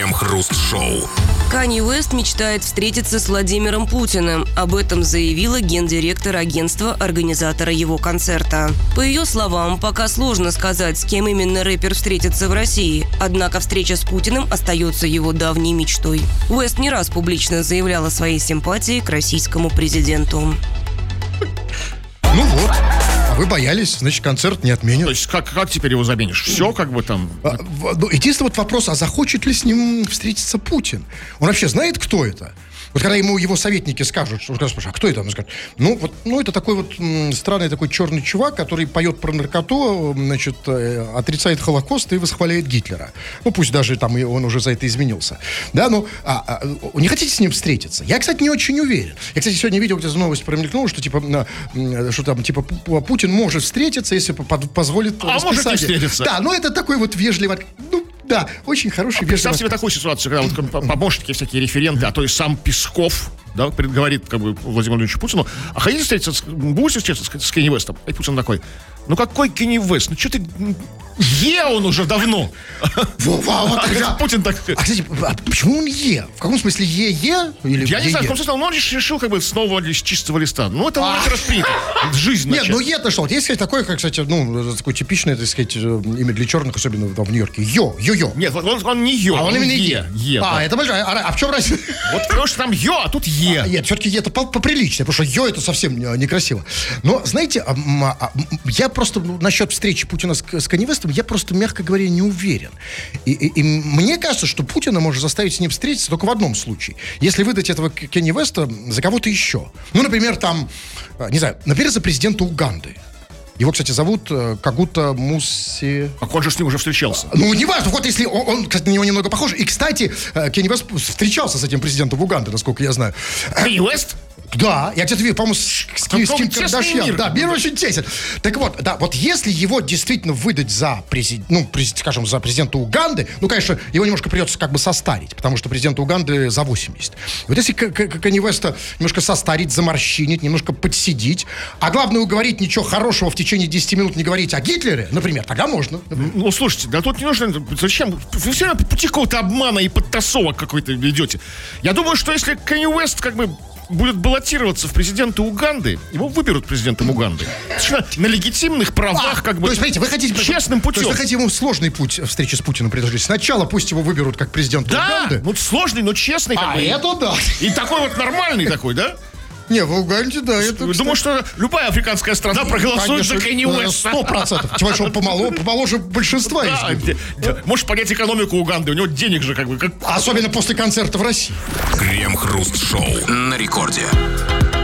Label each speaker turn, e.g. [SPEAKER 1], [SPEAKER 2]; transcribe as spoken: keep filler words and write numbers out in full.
[SPEAKER 1] Крем-хруст-шоу.
[SPEAKER 2] Канье Уэст мечтает встретиться с Владимиром Путиным. Об этом заявила гендиректор агентства, организатора его концерта. По ее словам, пока сложно сказать, с кем именно рэпер встретится в России. Однако встреча с Путиным остается его давней мечтой. Уэст не раз публично заявлял о своей симпатии к российскому президенту.
[SPEAKER 3] Ну вот. А вы боялись, значит, концерт не отменят.
[SPEAKER 4] То есть как, как теперь его заменишь? Все как бы там...
[SPEAKER 3] А, ну, единственный вот вопрос, а захочет ли с ним встретиться Путин? Он вообще знает, кто это? Вот когда ему его советники скажут, что, а кто это? Он скажет, ну, вот, ну, это такой вот м, странный такой черный чувак, который поет про наркоту, значит, э, отрицает Холокост и восхваляет Гитлера. Ну, пусть даже там он уже за это изменился. Да, ну, а, а, не хотите с ним встретиться? Я, кстати, не очень уверен. Я, кстати, сегодня видел, где-то новость промелькнула, что, типа, на, что там, типа, Путин может встретиться, если под, позволит
[SPEAKER 4] А может не встретиться.
[SPEAKER 3] Да, ну, это такой вот вежливый, ну, да, очень хороший,
[SPEAKER 4] а представь себе такую ситуацию, когда вот помощники, всякие референты, а то и сам Песков, да, говорит как бы Владимиру Владимировичу Путину, а хотите встретиться, с, будете встретиться с, с Канье Уэстом? И Путин такой, ну какой Канье Уэст? Ну что ты... Е он уже давно.
[SPEAKER 3] Путин так... А, кстати, почему он Е? В каком смысле Е-Е?
[SPEAKER 4] Я не знаю, в каком смысле, он решил как бы снова с чистого листа. Ну, это он распринято. Жизнь
[SPEAKER 3] Нет, ну Е-то что? Есть, кстати, такое, как, кстати, ну, такое типичное, так сказать, имя для черных, особенно в Нью-Йорке. Йо, йо-йо.
[SPEAKER 4] Нет, он не Йо,
[SPEAKER 3] а он именно Е.
[SPEAKER 4] А,
[SPEAKER 3] это большое. А в чем разница?
[SPEAKER 4] Вот потому что там Йо, а тут Е.
[SPEAKER 3] Нет, все-таки Е-то поприличнее, потому что Йо это совсем некрасиво. Но, знаете, я просто насчет встречи Путина с Канье Уэстом, я просто, мягко говоря, не уверен. И, и, и мне кажется, что Путина может заставить с ним встретиться только в одном случае. Если выдать этого Канье Уэста за кого-то еще. Ну, например, там, не знаю, например, за президента Уганды. Его, кстати, зовут Кагута Муси...
[SPEAKER 4] А он же с ним уже встречался.
[SPEAKER 3] Ну, не важно, вот если он, он, кстати, на него немного похож. И, кстати, Канье Уэст встречался с этим президентом Уганды, насколько я знаю.
[SPEAKER 4] Канье Уэст?
[SPEAKER 3] Да, я где-то видел, по-моему, с, с, с Ким Кардашьян. Да, мир очень тесен. Так вот, да, вот если его действительно выдать за президент, ну, президент, скажем, за президента Уганды, ну, конечно, его немножко придется как бы состарить, потому что президент Уганды за восемьдесят. Вот если Канье Уэста немножко состарить, заморщинить, немножко подсидеть, а главное уговорить ничего хорошего в течение десяти минут не говорить о Гитлере, например, тогда можно. Например.
[SPEAKER 4] Ну, слушайте, да тут не нужно, зачем? Вы все равно по пути какого-то обмана и подтасовок какой-то ведете. Я думаю, что если Канье Уэст как бы будет баллотироваться в президенты Уганды, его выберут президентом Уганды. На легитимных правах, а, как бы,
[SPEAKER 3] то есть, смотрите, вы хотите,
[SPEAKER 4] честным путем.
[SPEAKER 3] То есть вы хотите ему сложный путь встречи с Путиным предложить? Сначала пусть его выберут как президента
[SPEAKER 4] да,
[SPEAKER 3] Уганды.
[SPEAKER 4] Да, ну сложный, но честный.
[SPEAKER 3] А,
[SPEAKER 4] как бы,
[SPEAKER 3] это да.
[SPEAKER 4] И такой вот нормальный такой, да?
[SPEAKER 3] Не, в Уганде, да, это...
[SPEAKER 4] Думаю, что любая африканская страна проголосует за Канье Уэста.
[SPEAKER 3] Сто процентов. Тем более, что он помоложе, помоложе большинства.
[SPEAKER 4] Да, да. Можешь понять экономику Уганды. У него денег же как бы... Как...
[SPEAKER 3] Особенно после концерта в России.
[SPEAKER 1] Крем-хруст-шоу на рекорде.